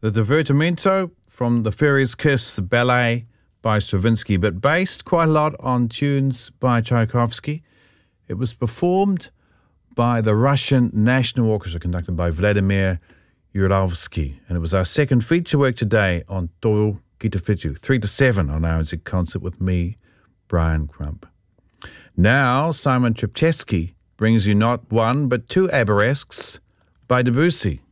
The Divertimento from the Fairy's Kiss ballet by Stravinsky, but based quite a lot on tunes by Tchaikovsky. It was performed by the Russian National Orchestra, conducted by Vladimir Yurovsky, and it was our second feature work today on Toru Kitafitu, 3 to 7 on RNZ Concert with me, Brian Crump. Now, Simon Tripczewski brings you not one, but two arabesques by Debussy.